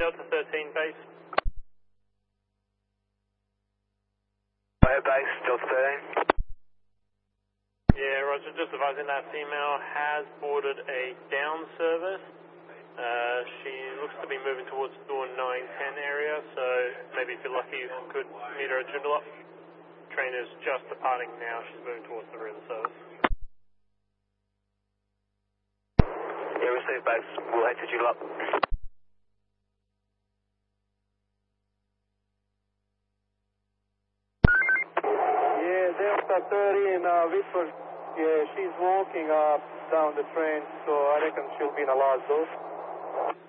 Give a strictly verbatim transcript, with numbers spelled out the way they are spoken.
Delta thirteen base. Air base, Delta thirteen. Yeah, Roger, just advising that female has boarded a down service. Uh, she looks to be moving towards door nine ten area, so maybe if you're lucky you could meet her at Joondalup. Train is just departing now, she's moving towards the rear of the service. Yeah, receive base, we'll head to Joondalup. Yeah, Delta thirteen, uh, Whitford, yeah, she's walking up down the train, so I reckon she'll be in a large dose.